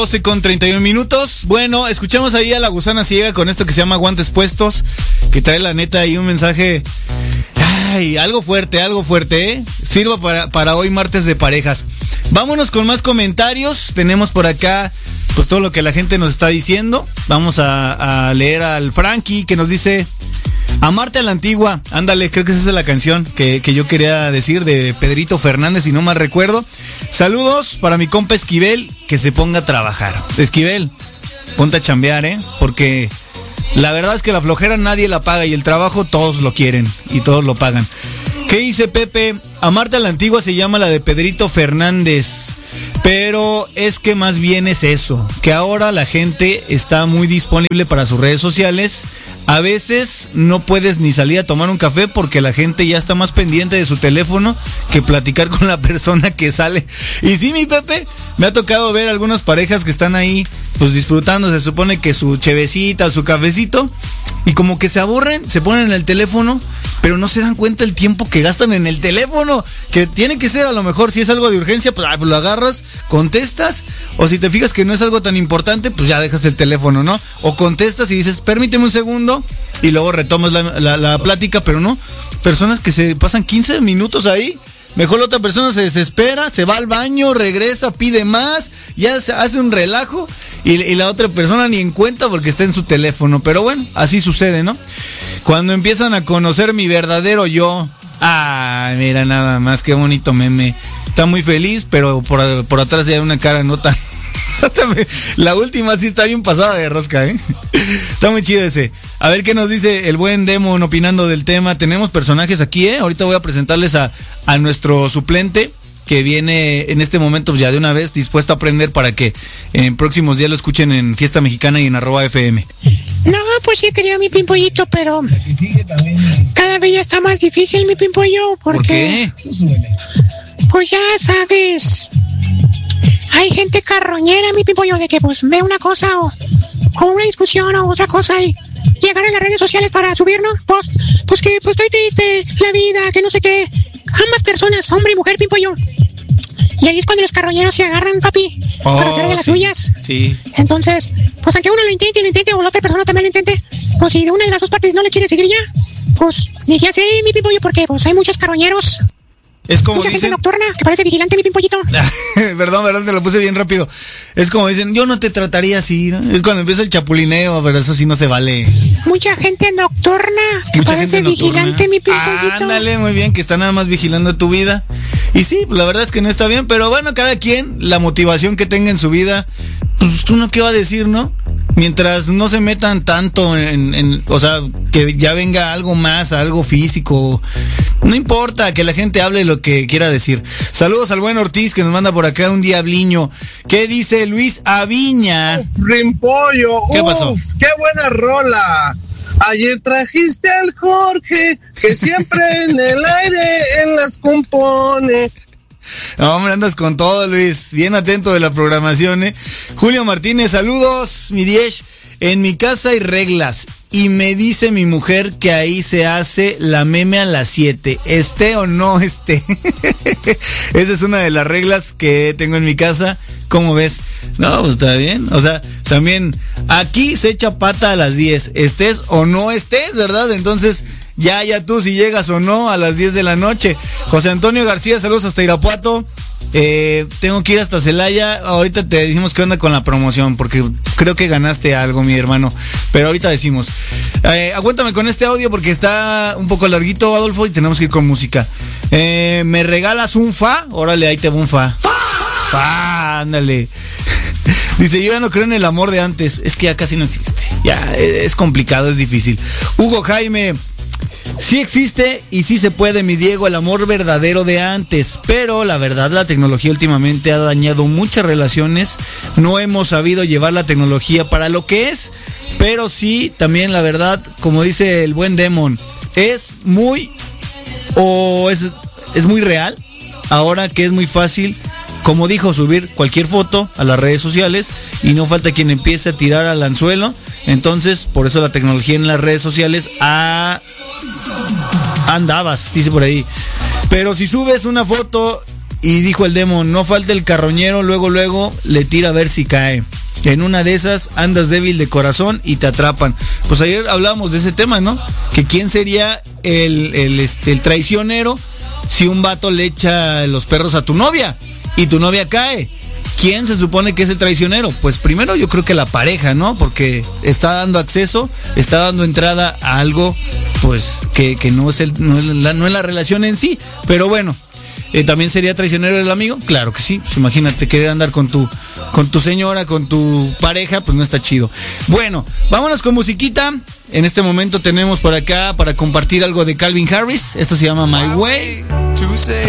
12:31. Bueno, escuchamos ahí a la gusana ciega con esto que se llama Guantes Puestos, que trae la neta ahí un mensaje, algo fuerte, ¿eh? Sirva para hoy martes de parejas. Vámonos con más comentarios. Tenemos por acá pues todo lo que la gente nos está diciendo. Vamos a leer al Frankie, que nos dice: amarte a la antigua. Ándale, creo que esa es la canción que yo quería decir, de Pedrito Fernández, si no mal recuerdo. Saludos para mi compa Esquivel, que se ponga a trabajar. Esquivel, ponte a chambear, porque la verdad es que la flojera nadie la paga y el trabajo todos lo quieren y todos lo pagan. ¿Qué dice Pepe? Amarte a la antigua se llama la de Pedrito Fernández. Pero es que más bien es eso, que ahora la gente está muy disponible para sus redes sociales. A veces no puedes ni salir a tomar un café porque la gente ya está más pendiente de su teléfono que platicar con la persona que sale. Y sí, mi Pepe, me ha tocado ver algunas parejas que están ahí pues disfrutando, se supone que su chevecita, su cafecito, y como que se aburren, se ponen en el teléfono, pero no se dan cuenta el tiempo que gastan en el teléfono, que tiene que ser, a lo mejor si es algo de urgencia, pues lo agarras, contestas, o si te fijas que no es algo tan importante, pues ya dejas el teléfono, ¿no? O contestas y dices, permíteme un segundo, y luego retomas la plática, pero no, personas que se pasan 15 minutos ahí. Mejor la otra persona se desespera, se va al baño, regresa, pide más, ya se hace un relajo y la otra persona ni en cuenta porque está en su teléfono. Pero bueno, así sucede, ¿no? Cuando empiezan a conocer mi verdadero yo. Mira nada más, qué bonito meme. Está muy feliz, pero por atrás ya hay una cara no tan... La última sí está bien pasada de rosca, Está muy chido ese. A ver qué nos dice el buen Demon opinando del tema. Tenemos personajes aquí, Ahorita voy a presentarles a nuestro suplente, que viene en este momento ya de una vez dispuesto a aprender para que en próximos días lo escuchen en Fiesta Mexicana y en @FM. No, pues sí quería mi Pimpollo, pero cada vez ya está más difícil mi Pimpollo. ¿Por qué? Pues ya sabes, hay gente carroñera, mi Pimpollo, de que pues ve una cosa o una discusión o otra cosa y llegar a las redes sociales para subir, ¿no? Pues que pues estoy triste, la vida, que no sé qué. Ambas personas, hombre y mujer, Pimpollo. Y ahí es cuando los carroñeros se agarran, papi, para hacer de las suyas. Sí. Entonces, pues aunque uno lo intente, o la otra persona también lo intente, pues si de una de las dos partes no le quiere seguir ya, pues ni qué hacer, mi Pimpollo, porque pues hay muchos carroñeros. Es como mucha dicen... gente nocturna que parece vigilante, mi Pimpollito. Perdón, te lo puse bien rápido. Es como dicen, yo no te trataría así, ¿no? Es cuando empieza el chapulineo, pero eso sí no se vale. Mucha gente nocturna que parece vigilante, mi Pimpollito. Ándale, muy bien, que está nada más vigilando tu vida. Y sí, la verdad es que no está bien, pero bueno, cada quien, la motivación que tenga en su vida, pues tú no, ¿qué va a decir, no? Mientras no se metan tanto o sea, que ya venga algo más, algo físico. No importa, que la gente hable lo que quiera decir. Saludos al buen Ortiz, que nos manda por acá un diabliño. ¿Qué dice Luis Aviña? Rimpollo. ¿Qué pasó? ¡Qué buena rola! Ayer trajiste al Jorge, que siempre en el aire él las compone. No, hombre, andas con todo, Luis. Bien atento de la programación, Julio Martínez, saludos, mi Diesh. En mi casa hay reglas y me dice mi mujer que ahí se hace la meme a las 7, esté o no esté. Esa es una de las reglas que tengo en mi casa. ¿Cómo ves? No, pues está bien. O sea, también aquí se echa pata a las 10, estés o no estés, ¿verdad? Entonces, ya tú si llegas o no a las 10 de la noche. José Antonio García, saludos hasta Irapuato. Tengo que ir hasta Celaya. Ahorita te decimos qué onda con la promoción, porque creo que ganaste algo, mi hermano. Pero ahorita decimos. Aguántame con este audio porque está un poco larguito, Adolfo, y tenemos que ir con música. ¿Me regalas un fa? Órale, ahí te va un fa. Fa, ándale. Dice, yo ya no creo en el amor de antes. Es que ya casi no existe. Ya, es complicado, es difícil. Hugo Jaime, sí existe y sí se puede, mi Diego, el amor verdadero de antes, pero la verdad la tecnología últimamente ha dañado muchas relaciones. No hemos sabido llevar la tecnología para lo que es, pero sí, también la verdad, como dice el buen Demon, es muy real, ahora que es muy fácil, como dijo, subir cualquier foto a las redes sociales y no falta quien empiece a tirar al anzuelo. Entonces, por eso la tecnología en las redes sociales andabas, dice por ahí. Pero si subes una foto y dijo el demo, no falta el carroñero, luego le tira a ver si cae. En una de esas andas débil de corazón y te atrapan. Pues ayer hablábamos de ese tema, ¿no? Que quién sería el traicionero si un vato le echa los perros a tu novia y tu novia cae. ¿Quién se supone que es el traicionero? Pues primero yo creo que la pareja, ¿no? Porque está dando acceso, está dando entrada a algo, pues que no es la relación en sí. Pero bueno, ¿también sería traicionero el amigo? Claro que sí. Pues imagínate querer andar con tu señora, con tu pareja, pues no está chido. Bueno, vámonos con musiquita. En este momento tenemos por acá para compartir algo de Calvin Harris. Esto se llama My Way.